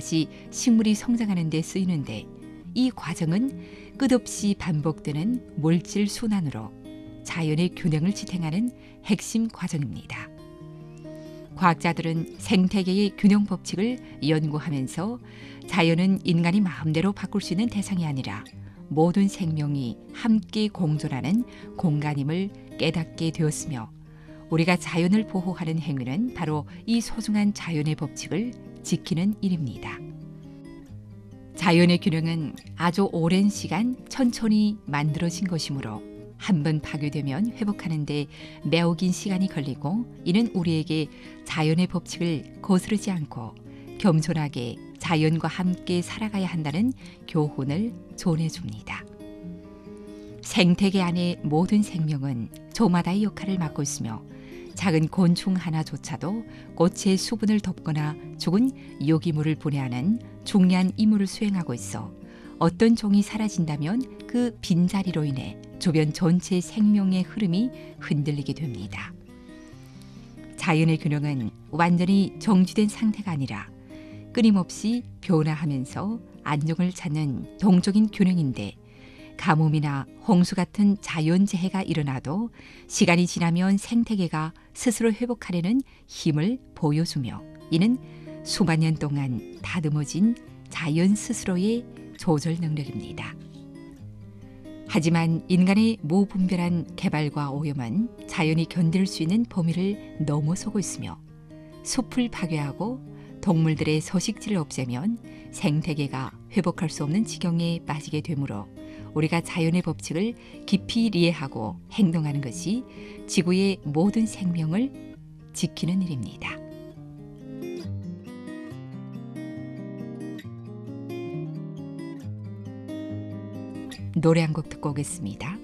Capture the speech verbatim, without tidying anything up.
다시 식물이 성장하는 데 쓰이는데 이 과정은 끝없이 반복되는 물질 순환으로 자연의 균형을 지탱하는 핵심 과정입니다. 과학자들은 생태계의 균형 법칙을 연구하면서 자연은 인간이 마음대로 바꿀 수 있는 대상이 아니라 모든 생명이 함께 공존하는 공간임을 깨닫게 되었으며 우리가 자연을 보호하는 행위는 바로 이 소중한 자연의 법칙을 지키는 일입니다. 자연의 균형은 아주 오랜 시간 천천히 만들어진 것이므로 한 번 파괴되면 회복하는 데 매우 긴 시간이 걸리고 이는 우리에게 자연의 법칙을 거스르지 않고 겸손하게 자연과 함께 살아가야 한다는 교훈을 전해줍니다. 생태계 안의 모든 생명은 조마다의 역할을 맡고 있으며 작은 곤충 하나조차도 꽃의 수분을 덮거나 죽은 유기물을 분해하는 중요한 임무를 수행하고 있어 어떤 종이 사라진다면 그 빈자리로 인해 주변 전체의 생명의 흐름이 흔들리게 됩니다. 자연의 균형은 완전히 정지된 상태가 아니라 끊임없이 변화하면서 안정을 찾는 동적인 균형인데 가뭄이나 홍수 같은 자연재해가 일어나도 시간이 지나면 생태계가 스스로 회복하려는 힘을 보여주며 이는 수만 년 동안 다듬어진 자연 스스로의 조절 능력입니다. 하지만 인간의 무분별한 개발과 오염은 자연이 견딜 수 있는 범위를 넘어서고 있으며 숲을 파괴하고 동물들의 서식지를 없애면 생태계가 회복할 수 없는 지경에 빠지게 되므로 우리가 자연의 법칙을 깊이 이해하고 행동하는 것이 지구의 모든 생명을 지키는 일입니다. 노래 한 곡 듣고 오겠습니다.